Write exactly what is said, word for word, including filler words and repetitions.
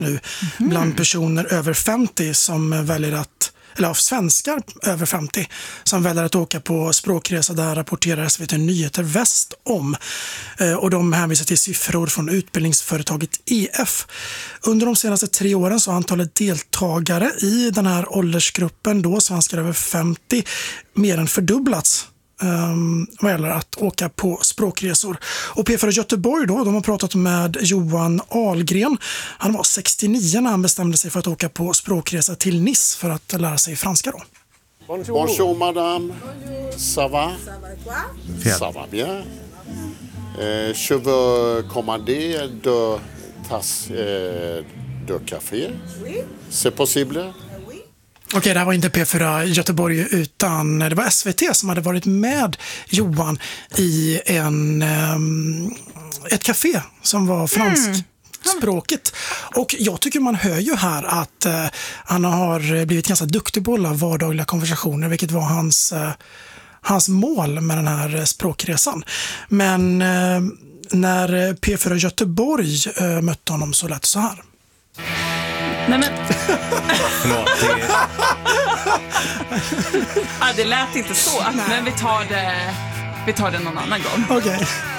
nu mm. bland personer över femtio som väljer att, eller av svenskar över femtio som väljer att åka på språkresa. Där rapporterar S V T Nyheter Väst om. Eh, och de hänvisar till siffror från utbildningsföretaget E F. Under de senaste tre åren så har antalet deltagare i den här åldersgruppen, då svenskar över femtio, mer än fördubblats. Um, vad gäller att åka på språkresor. Och P fyra Göteborg då, de har pratat med Johan Ahlgren. Han var sextionio när han bestämde sig för att åka på språkresa till Nice för att lära sig franska då. Bonjour, Bonjour madame. Bonjour. Ça va? Ça va bien. Euh, je veux commander deux tasses euh, de café. Oui. C'est possible? Okej, det här var inte P fyra Göteborg utan det var S V T som hade varit med Johan i en, um, ett café som var franskspråkigt. Mm. Och jag tycker man hör ju här att uh, han har blivit ganska duktig på alla vardagliga konversationer, vilket var hans, uh, hans mål med den här språkresan. Men uh, när P fyra Göteborg uh, mötte honom så lät det så här. Nej men Förlåt, det... ja, det lät inte så. Nej. Men vi tar det Vi tar det någon annan gång. Okej. Okay.